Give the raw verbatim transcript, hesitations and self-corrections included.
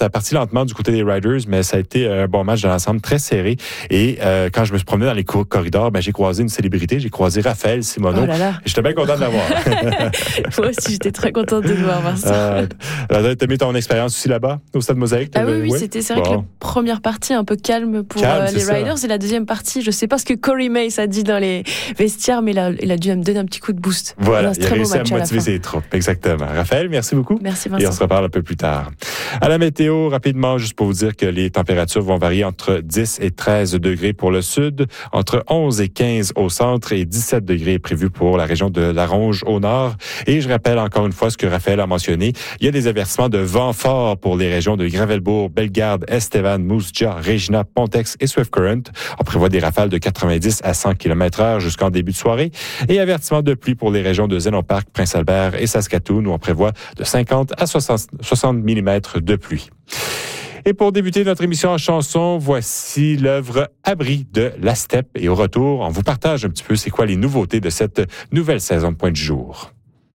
ça a parti lentement du côté des Riders, mais ça a été un bon match dans l'ensemble, très serré. Et euh, quand je me suis promené dans les corridors, ben, j'ai croisé une célébrité. J'ai croisé Raphaël Simoneau. Oh là là. J'étais bien content de l'avoir. Moi aussi, j'étais très contente de te voir, Vincent. Euh, T'as aimé ton expérience aussi là-bas, au Stade Mosaïque? Ah oui, oui, oui, c'était, c'est vrai bon. que la première partie un peu calme pour calme, euh, les Riders ça. Et la deuxième partie, je sais pas ce que Corey Mace a dit dans les vestiaires, mais il a, il a dû me donner un petit coup de boost. Voilà, il a réussi à motiver ses troupes. Exactement. Raphaël, merci beaucoup. Merci Vincent. Et on se reparle un peu plus tard. À la météo, rapidement, juste pour vous dire que les températures vont varier entre dix et treize degrés pour le sud, entre onze et quinze au centre et dix-sept degrés prévus pour la région de la Ronge au nord. Et je rappelle encore une fois ce que Raphaël a mentionné. Il y a des avertissements de vent fort pour les régions de Gravelbourg, Bellegarde, Estevan, Moose Jaw, Regina, Pontex et Swift Current. On prévoit des rafales de quatre-vingt-dix à cent kilomètres heure jusqu'en début de soirée. Et avertissement de pluie pour les régions de Zénon Park, Prince-Albert et Saskatoon où on prévoit de cinquante à soixante millimètres de pluie. Et pour débuter notre émission en chanson, voici l'œuvre Abri de La Steppe. Et au retour, on vous partage un petit peu c'est quoi les nouveautés de cette nouvelle saison de Point du jour.